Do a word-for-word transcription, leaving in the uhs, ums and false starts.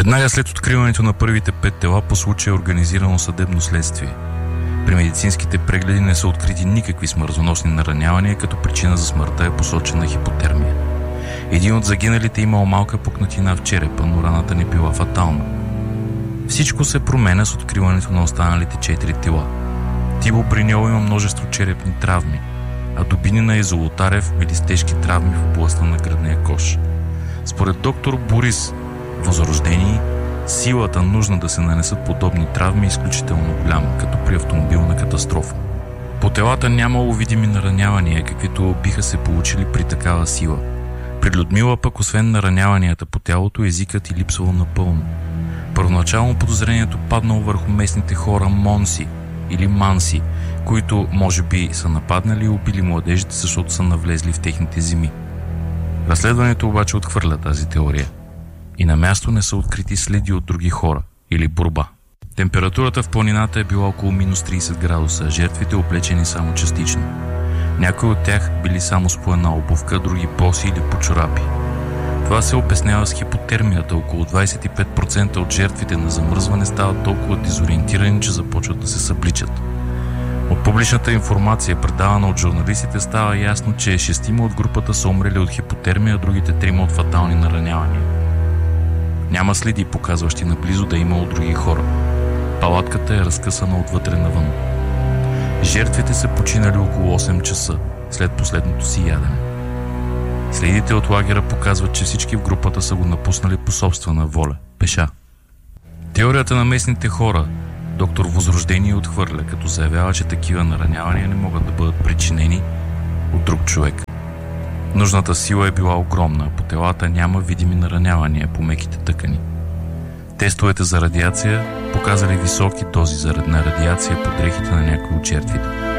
Веднага след откриването на първите пет тела по случая е организирано съдебно следствие. При медицинските прегледи не са открити никакви смъртоносни наранявания, като причина за смъртта е посочена хипотермия. Един от загиналите имал малка пукнатина в черепа, но раната не била фатална. Всичко се променя с откриването на останалите четири тела. Тибо Бриньол има множество черепни травми, а Дубинина и Золотарев били с тежки травми в областта на гръдния кош. Според доктор Борис Възрождени, силата нужна да се нанесат подобни травми е изключително голяма, като при автомобилна катастрофа. По телата нямало видими наранявания, каквито биха се получили при такава сила. При Людмила пък, освен нараняванията по тялото, езикът и липсвал напълно. Първоначално подозрението паднало върху местните хора Монси или Манси, които може би са нападнали и убили младежите, защото са навлезли в техните земи. Разследването обаче отхвърля тази теория и на място не са открити следи от други хора или борба. Температурата в планината е била около минус трийсет градуса, жертвите облечени само частично. Някои от тях били само с по една обувка, други боси или по чорапи. Това се обяснява с хипотермията. Около двайсет и пет процента от жертвите на замръзване стават толкова дезориентирани, че започват да се събличат. От публичната информация, предавана от журналистите, става ясно, че шестима от групата са умрели от хипотермия, а другите трима от фатални наранявания. Няма следи, показващи наблизо да е имало други хора. Палатката е разкъсана отвътре навън. Жертвите са починали около осем часа след последното си ядене. Следите от лагера показват, че всички в групата са го напуснали по собствена воля, пеша. Теорията на местните хора доктор Възрождение отхвърля, като заявява, че такива наранявания не могат да бъдат причинени от друг човек. Нужната сила е била огромна, по телата няма видими наранявания по меките тъкани. Тестовете за радиация показали високи дози за радиация по дрехите на някои от жертвите.